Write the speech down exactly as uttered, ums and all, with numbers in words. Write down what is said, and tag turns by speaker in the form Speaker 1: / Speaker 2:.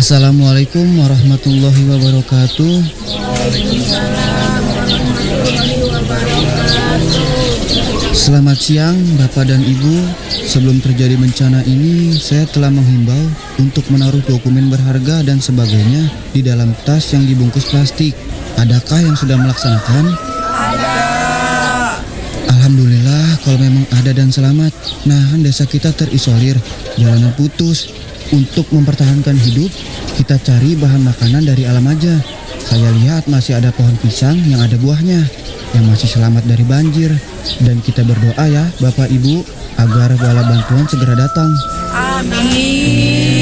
Speaker 1: Assalamualaikum warahmatullahi wabarakatuh.
Speaker 2: Waalaikumsalam warahmatullahi wabarakatuh.
Speaker 1: Selamat siang Bapak dan Ibu. Sebelum terjadi bencana ini, saya telah menghimbau untuk menaruh dokumen berharga dan sebagainya di dalam tas yang dibungkus plastik. Adakah yang sudah melaksanakan?
Speaker 2: Ada.
Speaker 1: Alhamdulillah kalau memang ada dan selamat. Nah, desa kita terisolir, jalanan putus. Untuk mempertahankan hidup, kita cari bahan makanan dari alam aja. Saya lihat masih ada pohon pisang yang ada buahnya, yang masih selamat dari banjir. Dan kita berdoa ya Bapak Ibu, agar bala bantuan segera datang.
Speaker 2: Amin.